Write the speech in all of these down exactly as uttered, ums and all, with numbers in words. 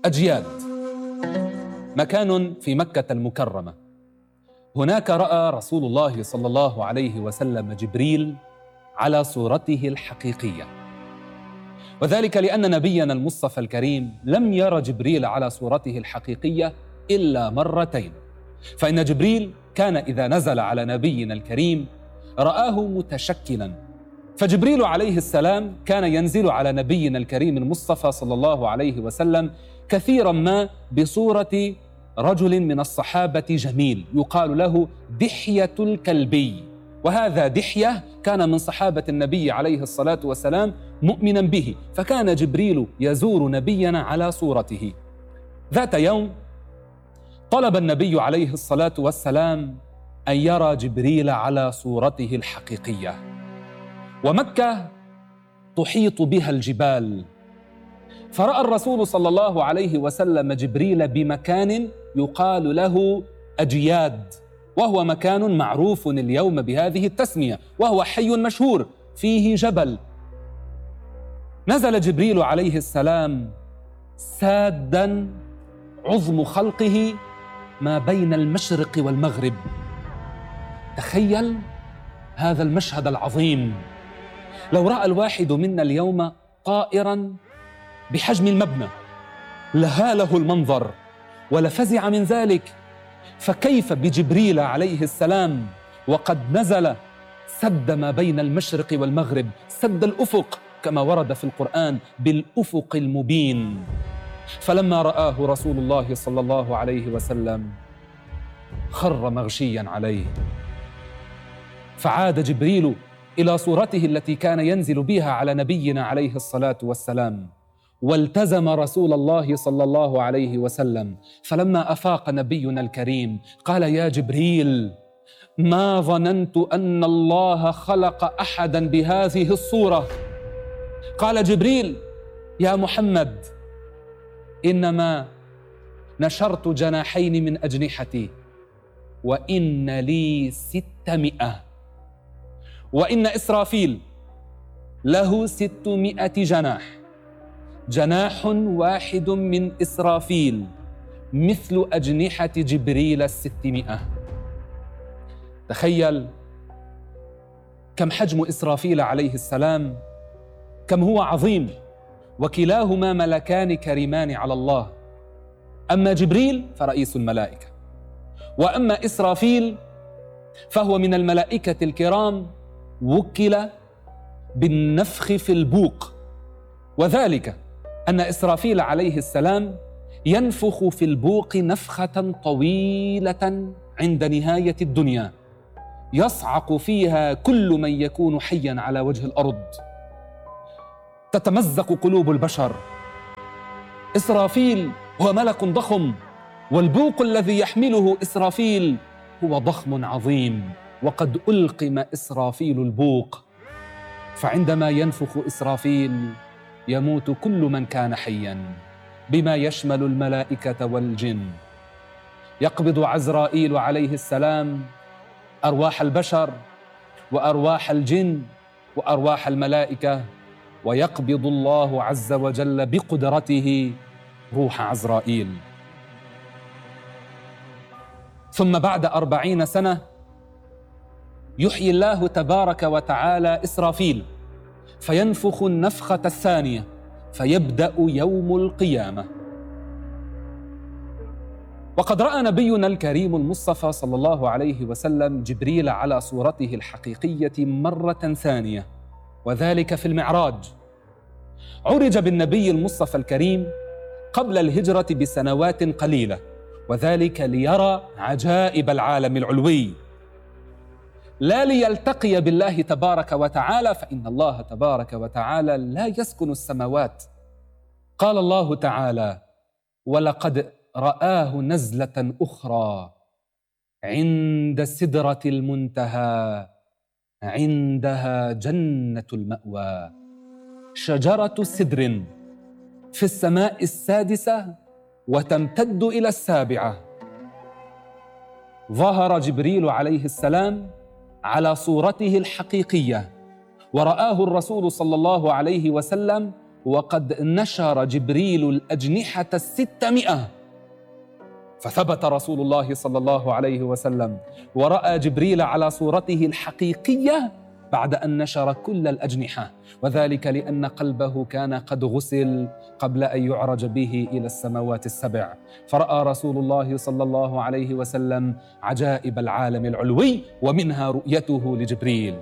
أجياد، مكان في مكة المكرمة. هناك رأى رسول الله صلى الله عليه وسلم جبريل على صورته الحقيقية، وذلك لأن نبينا المصطفى الكريم لم ير جبريل على صورته الحقيقية إلا مرتين. فإن جبريل كان إذا نزل على نبينا الكريم رآه متشكلا، فجبريل عليه السلام كان ينزل على نبينا الكريم المصطفى صلى الله عليه وسلم كثيرا ما بصورة رجل من الصحابة جميل يقال له دحية الكلبي، وهذا دحية كان من صحابة النبي عليه الصلاة والسلام مؤمنا به، فكان جبريل يزور نبينا على صورته. ذات يوم طلب النبي عليه الصلاة والسلام أن يرى جبريل على صورته الحقيقية، ومكة تحيط بها الجبال، فرأى الرسول صلى الله عليه وسلم جبريل بمكان يقال له أجياد، وهو مكان معروف اليوم بهذه التسمية، وهو حي مشهور فيه جبل. نزل جبريل عليه السلام سادا عظم خلقه ما بين المشرق والمغرب. تخيل هذا المشهد العظيم، لو رأى الواحد منا اليوم طائرا بحجم المبنى لهاله المنظر ولفزع من ذلك، فكيف بجبريل عليه السلام وقد نزل سد ما بين المشرق والمغرب، سد الأفق كما ورد في القرآن بالأفق المبين. فلما رآه رسول الله صلى الله عليه وسلم خر مغشيا عليه، فعاد جبريل إلى صورته التي كان ينزل بها على نبينا عليه الصلاة والسلام، والتزم رسول الله صلى الله عليه وسلم. فلما أفاق نبينا الكريم قال: يا جبريل، ما ظننت أن الله خلق أحدا بهذه الصورة. قال جبريل: يا محمد، إنما نشرت جناحين من أجنحتي، وإن لي ستمائة، وإن إسرافيل له ستمائة جناح، جناح واحد من إسرافيل مثل أجنحة جبريل الستمائة. تخيل كم حجم إسرافيل عليه السلام، كم هو عظيم، وكلاهما ملكان كريمان على الله. أما جبريل فرئيس الملائكة، وأما إسرافيل فهو من الملائكة الكرام وكل بالنفخ في البوق، وذلك أن إسرافيل عليه السلام ينفخ في البوق نفخة طويلة عند نهاية الدنيا يصعق فيها كل من يكون حيا على وجه الأرض، تتمزق قلوب البشر. إسرافيل هو ملك ضخم، والبوق الذي يحمله إسرافيل هو ضخم عظيم، وقد ألقم إسرافيل البوق، فعندما ينفخ إسرافيل يموت كل من كان حيا بما يشمل الملائكة والجن. يقبض عزرائيل عليه السلام أرواح البشر وأرواح الجن وأرواح الملائكة، ويقبض الله عز وجل بقدرته روح عزرائيل. ثم بعد أربعين سنة يحيي الله تبارك وتعالى إسرافيل فينفخ النفخة الثانية، فيبدأ يوم القيامة. وقد رأى نبينا الكريم المصطفى صلى الله عليه وسلم جبريل على صورته الحقيقية مرة ثانية، وذلك في المعراج. عرج بالنبي المصطفى الكريم قبل الهجرة بسنوات قليلة، وذلك ليرى عجائب العالم العلوي، لا ليلتقي بالله تبارك وتعالى، فإن الله تبارك وتعالى لا يسكن السماوات. قال الله تعالى: ولقد رآه نزلة أخرى عند سدرة المنتهى عندها جنة المأوى، شجرة سدر في السماء السادسة وتمتد إلى السابعة. ظهر جبريل عليه السلام على صورته الحقيقية، ورآه الرسول صلى الله عليه وسلم وقد نشر جبريل الأجنحة الستمائة. فثبت رسول الله صلى الله عليه وسلم ورأى جبريل على صورته الحقيقية بعد أن نشر كل الأجنحة، وذلك لأن قلبه كان قد غسل قبل أن يعرج به إلى السماوات السبع، فرأى رسول الله صلى الله عليه وسلم عجائب العالم العلوي، ومنها رؤيته لجبريل.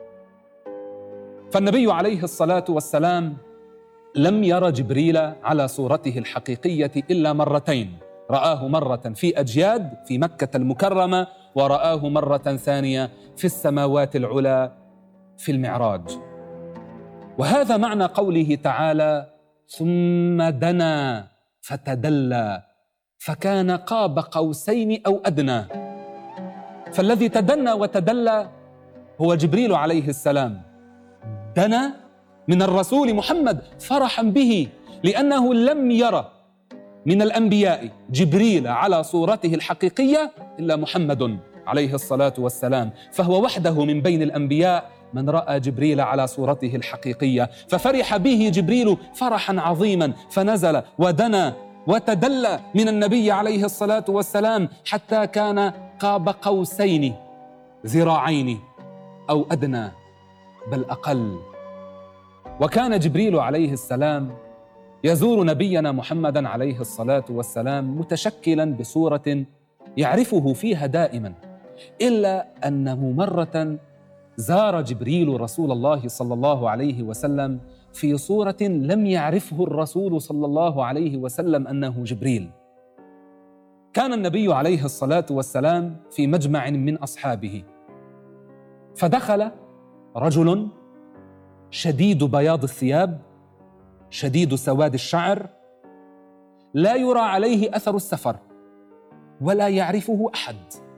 فالنبي عليه الصلاة والسلام لم ير جبريل على صورته الحقيقية إلا مرتين، رآه مرة في أجياد في مكة المكرمة، ورآه مرة ثانية في السماوات العلى في المعراج. وهذا معنى قوله تعالى: ثم دنا فتدلى فكان قاب قوسين أو أدنى. فالذي تدنى وتدلى هو جبريل عليه السلام، دنا من الرسول محمد فرحا به، لأنه لم يرى من الأنبياء جبريل على صورته الحقيقية إلا محمد عليه الصلاة والسلام، فهو وحده من بين الأنبياء من رأى جبريل على صورته الحقيقية، ففرح به جبريل فرحا عظيما، فنزل ودنا وتدلى من النبي عليه الصلاة والسلام حتى كان قاب قوسين ذراعين أو أدنى بل أقل. وكان جبريل عليه السلام يزور نبينا محمدا عليه الصلاة والسلام متشكلا بصورة يعرفه فيها دائما، إلا أنه مرة زار جبريل رسول الله صلى الله عليه وسلم في صورة لم يعرفه الرسول صلى الله عليه وسلم أنه جبريل. كان النبي عليه الصلاة والسلام في مجمع من أصحابه، فدخل رجل شديد بياض الثياب شديد سواد الشعر، لا يرى عليه أثر السفر ولا يعرفه أحد.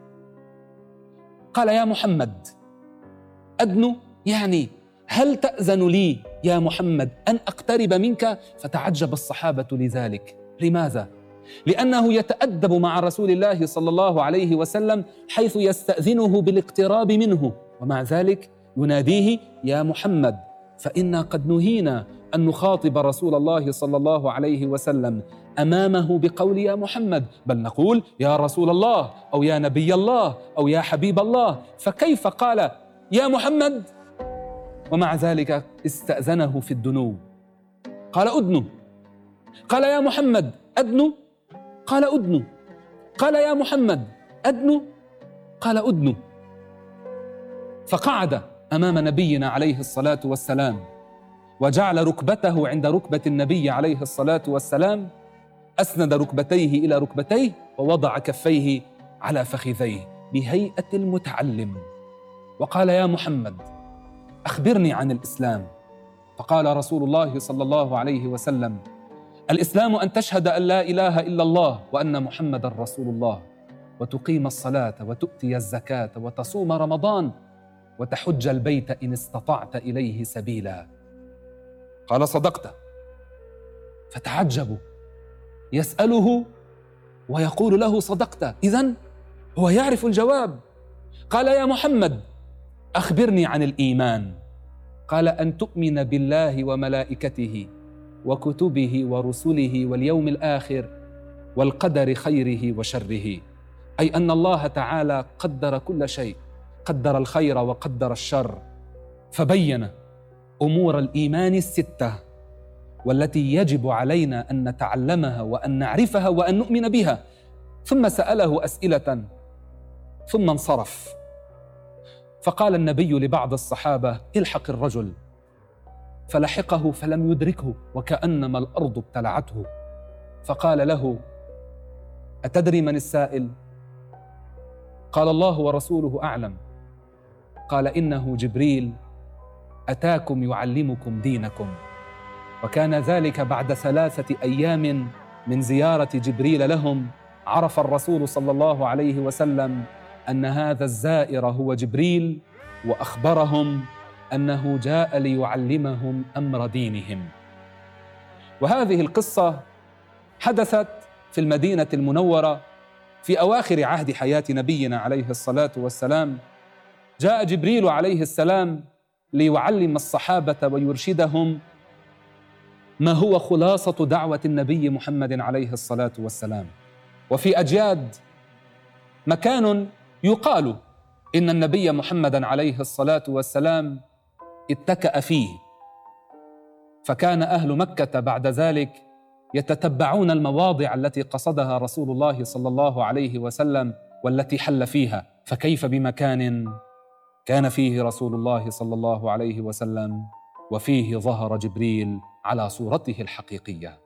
قال: يا محمد، أدنو يعني هل تأذن لي يا محمد أن أقترب منك؟ فتعجب الصحابة لذلك. لماذا؟ لأنه يتأدب مع رسول الله صلى الله عليه وسلم حيث يستأذنه بالاقتراب منه، ومع ذلك يناديه: يا محمد، فإنا قد نهينا أن نخاطب رسول الله صلى الله عليه وسلم أمامه بقول يا محمد، بل نقول يا رسول الله أو يا نبي الله أو يا حبيب الله، فكيف قال يا محمد؟ ومع ذلك استأذنه في الدنو. قال: أدنو. قال: يا محمد، أدنو. قال: أدنو. قال: يا محمد، أدنو. قال: أدنو. فقعد أمام نبينا عليه الصلاة والسلام، وجعل ركبته عند ركبة النبي عليه الصلاة والسلام، أسند ركبتيه إلى ركبتيه ووضع كفيه على فخذيه بهيئة المتعلم، وقال: يا محمد، أخبرني عن الإسلام. فقال رسول الله صلى الله عليه وسلم: الإسلام أن تشهد أن لا إله إلا الله وأن محمد رسول الله، وتقيم الصلاة وتؤتي الزكاة وتصوم رمضان وتحج البيت إن استطعت إليه سبيلا. قال: صدقت. فتعجبوا، يسأله ويقول له صدقت، إذن هو يعرف الجواب. قال: يا محمد، أخبرني عن الإيمان. قال: أن تؤمن بالله وملائكته وكتبه ورسله واليوم الآخر والقدر خيره وشره، أي أن الله تعالى قدر كل شيء، قدر الخير وقدر الشر، فبين أمور الإيمان الستة والتي يجب علينا أن نتعلمها وأن نعرفها وأن نؤمن بها. ثم سأله أسئلة ثم انصرف. فقال النبي لبعض الصحابة: الحق الرجل، فلحقه فلم يدركه وكأنما الأرض ابتلعته، فقال له: أتدري من السائل؟ قال: الله ورسوله أعلم. قال: إنه جبريل أتاكم يعلمكم دينكم. وكان ذلك بعد ثلاثة أيام من زيارة جبريل لهم، عرف الرسول صلى الله عليه وسلم أن هذا الزائر هو جبريل، وأخبرهم أنه جاء ليعلمهم أمر دينهم. وهذه القصة حدثت في المدينة المنورة في أواخر عهد حياة نبينا عليه الصلاة والسلام. جاء جبريل عليه السلام ليعلم الصحابة ويرشدهم ما هو خلاصة دعوة النبي محمد عليه الصلاة والسلام. وفي أجياد مكان يقال إن النبي محمد عليه الصلاة والسلام اتكأ فيه، فكان أهل مكة بعد ذلك يتتبعون المواضع التي قصدها رسول الله صلى الله عليه وسلم والتي حل فيها، فكيف بمكان كان فيه رسول الله صلى الله عليه وسلم وفيه ظهر جبريل على صورته الحقيقية.